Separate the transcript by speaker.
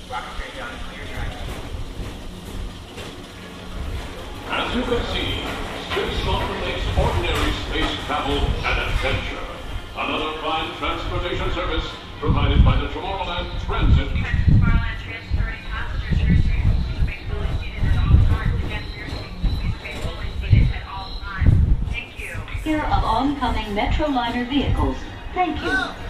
Speaker 1: As you can see, Space Mountain makes ordinary space travel an adventure. Another fine transportation service provided by the Tomorrowland Transit.
Speaker 2: Tomorrowland transporting passengers here soon. Remain fully seated at all times. Again, for your safety, please remain fully seated at all times. Thank you.
Speaker 3: Clear of oncoming Metroliner vehicles. Thank you.